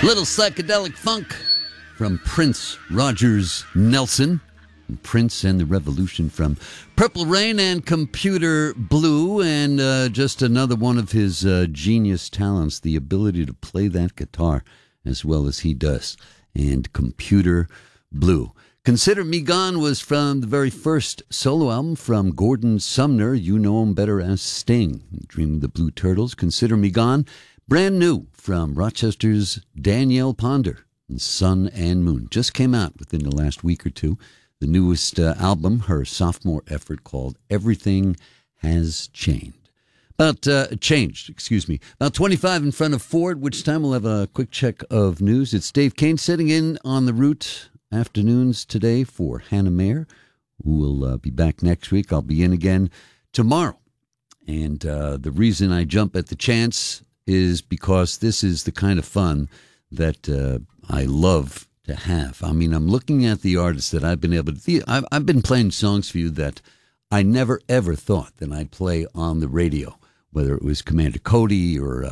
Little psychedelic funk from Prince Rogers Nelson. Prince and the Revolution from Purple Rain and Computer Blue. And just another one of his genius talents, the ability to play that guitar as well as he does. And Computer Blue. Consider Me Gone was from the very first solo album from Gordon Sumner. You know him better as Sting. Dream of the Blue Turtles. Consider Me Gone. Brand new from Rochester's Danielle Ponder. And Sun and Moon. Just came out within the last week or two. The newest album, her sophomore effort called Everything Has Changed. About 25 in front of 4, at which time we'll have a quick check of news. It's Dave Kane sitting in on the Root afternoons today for Hannah Mayer, who will be back next week. I'll be in again tomorrow. And the reason I jump at the chance is because this is the kind of fun that I love to have. I mean, I'm looking at the artists that I've been able to... I've been playing songs for you that I never, ever thought that I'd play on the radio, whether it was Commander Cody or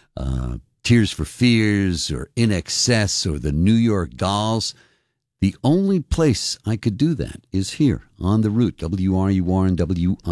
Tears for Fears or In Excess or the New York Dolls. The only place I could do that is here on the Root, WRUR and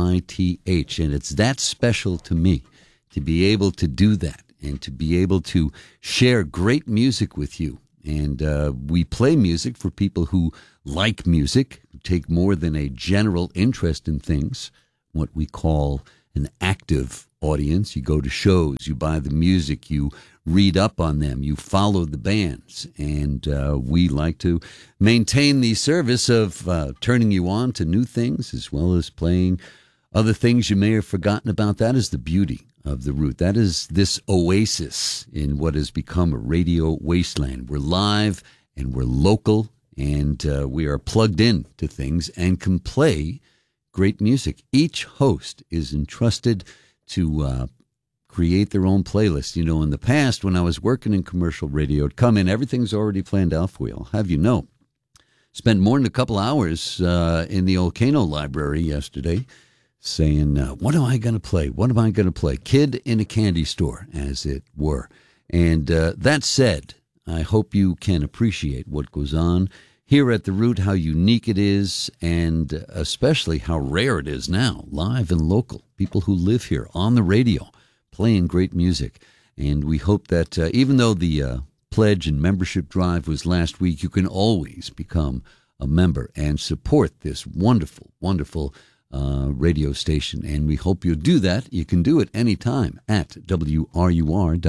WITH, and it's that special to me to be able to do that and to be able to share great music with you. And we play music for people who like music, who take more than a general interest in things, what we call an active audience. You go to shows, you buy the music, you read up on them, you follow the bands. And we like to maintain the service of turning you on to new things as well as playing other things you may have forgotten about. That is the beauty of the Root. That is this oasis in what has become a radio wasteland. We're live and we're local and we are plugged in to things and can play great music. Each host is entrusted to create their own playlist. You know, in the past when I was working in commercial radio, it'd come in, everything's already planned out for you. I'll have you know. Spent more than a couple hours in the old Kano library yesterday saying, what am I going to play? What am I going to play? Kid in a candy store, as it were. And that said, I hope you can appreciate what goes on here at the Root, how unique it is, and especially how rare it is now, live and local. People who live here on the radio, playing great music. And we hope that even though the pledge and membership drive was last week, you can always become a member and support this wonderful, wonderful radio station, and we hope you'll do that. You can do it anytime at WRUR.org.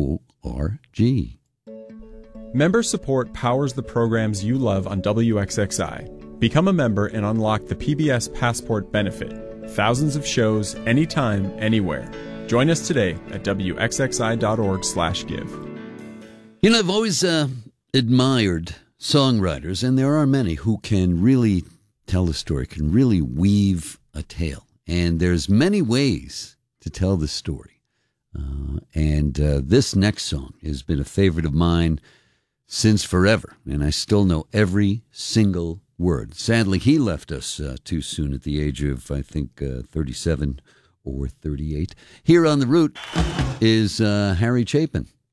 Member support powers the programs you love on WXXI. Become a member and unlock the PBS Passport benefit. Thousands of shows, anytime, anywhere. Join us today at WXXI.org/give. You know, I've always admired songwriters, and there are many who can really tell a story, can really weave a tale. And there's many ways to tell the story. And this next song has been a favorite of mine since forever, and I still know every single word. Sadly, he left us too soon at the age of, I think, 37 or 38. Here on the Root is Harry Chapin,